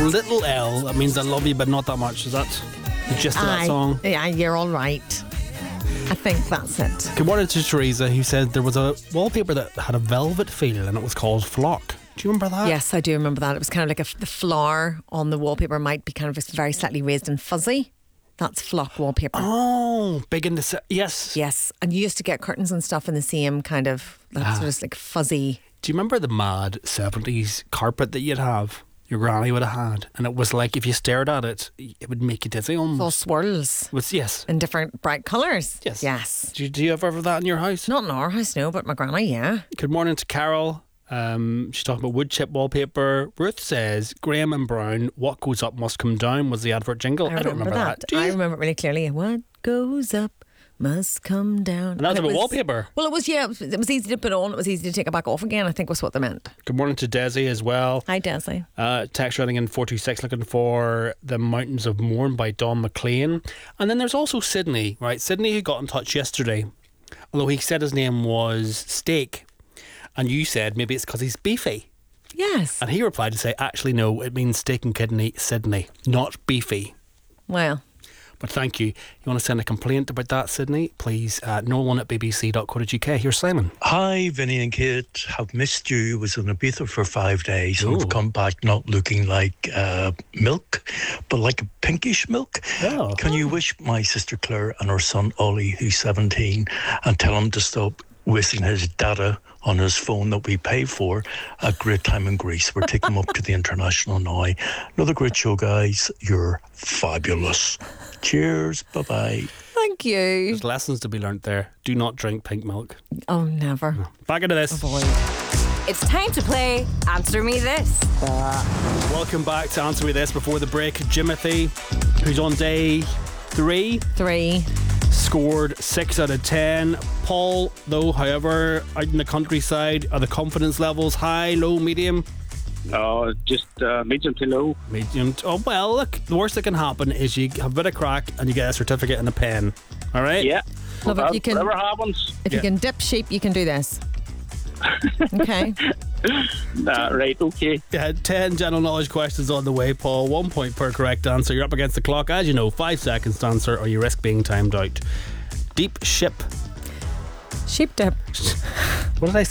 little L, that means I love you, but not that much. Is that the gist of that song? Yeah, you're all right. I think that's it. Good morning to Teresa, who said there was a wallpaper that had a velvet feel and it was called Flock. Do you remember that? Yes, I do remember that. It was kind of like the flower on the wallpaper might be kind of very slightly raised and fuzzy. That's Flock wallpaper. Oh, big in the... Yes. Yes, and you used to get curtains and stuff in the same kind of, that sort of like fuzzy. Do you remember the mad 70s carpet that you'd have? Your granny would have had. And it was like, if you stared at it, it would make you dizzy almost. All swirls. Yes. In different bright colours. Yes. Yes. Do you ever have that in your house? Not in our house, no, but my granny, yeah. Good morning to Carol. She's talking about wood chip wallpaper. Ruth says Graham and Brown, What Goes Up Must Come Down was the advert jingle. I don't remember that. Do you? I remember it really clearly. What goes up must come down. And that was about wallpaper. Well, it was, yeah. It was easy to put on. It was easy to take it back off again, I think was what they meant. Good morning to Desi as well. Hi, Desi. Text running in 426 looking for The Mountains of Mourne by Don McLean. And then there's also Sydney, right? Sydney, who got in touch yesterday, although he said his name was Steak. And you said maybe it's because he's beefy. Yes. And he replied to say, actually, no, it means steak and kidney, Sydney, not beefy. Well. But thank you. You want to send a complaint about that, Sydney? Please, no1@bbc.co.uk. Here's Simon. Hi, Vinny and Kate. Have missed you. Was in Ibiza for 5 days. Ooh. I've come back not looking like milk, but like a pinkish milk. Oh. Can you wish my sister Claire and her son Ollie, who's 17, and tell him to stop wasting his data on his phone that we pay for a great time in Greece. We're taking him up to the International now. Another great show, guys. You're fabulous. Cheers. Bye-bye. Thank you. There's lessons to be learnt there. Do not drink pink milk. Oh, never. No. Back into this. Avoid. It's time to play Answer Me This. Welcome back to Answer Me This. Before the break, Jimothy, who's on day 3, scored 6 out of 10. Paul, though, however, out in the countryside, are the confidence levels high, low, medium? No, just medium to low. Medium. Oh, well, look, the worst that can happen is you have a bit of crack and you get a certificate and a pen. All right? Yeah. Love it. You can, whatever happens. if you can dip sheep, you can do this. Okay. Right, okay. Yeah, 10 general knowledge questions on the way, Paul. 1 point per correct answer. You're up against the clock. As you know, 5 seconds to answer or you risk being timed out. Deep ship. Sheep dip. What did I